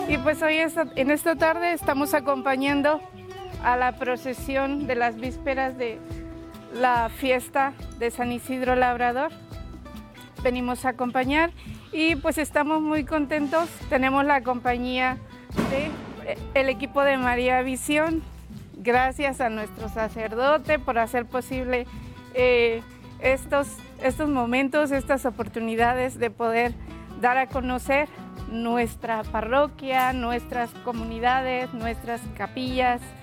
Y pues hoy en esta tarde estamos acompañando a la procesión de las vísperas de la fiesta de San Isidro Labrador. Venimos a acompañar y pues estamos muy contentos. Tenemos la compañía del equipo de María Visión. Gracias a nuestro sacerdote por hacer posible estos momentos, estas oportunidades de poder dar a conocer nuestra parroquia, nuestras comunidades, nuestras capillas,